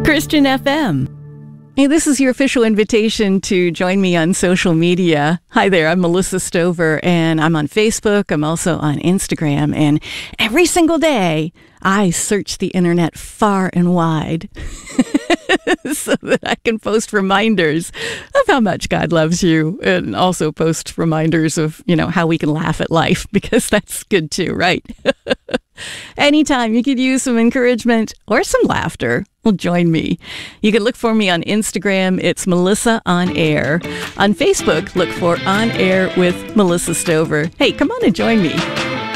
Christian FM. Hey, this is your official invitation to join me on social media. Hi there, I'm Melissa Stover, and I'm on Facebook. I'm also on Instagram, and every single day, I search the internet far and wide so that I can post reminders of how much God loves you, and also post reminders of, how we can laugh at life, because that's good too, right? Anytime you could use some encouragement or some laughter, well, join me. You can look for me on Instagram. It's Melissa On Air. On Facebook, look for On Air with Melissa Stover. Hey, come on and join me.